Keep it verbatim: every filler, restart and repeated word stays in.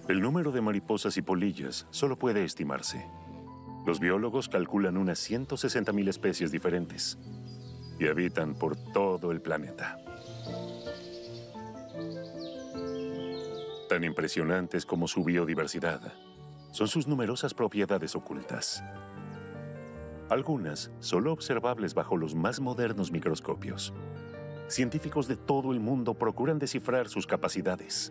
El número de mariposas y polillas solo puede estimarse. Los biólogos calculan unas ciento sesenta mil especies diferentes y habitan por todo el planeta. Tan impresionantes como su biodiversidad son sus numerosas propiedades ocultas. Algunas solo observables bajo los más modernos microscopios. Científicos de todo el mundo procuran descifrar sus capacidades.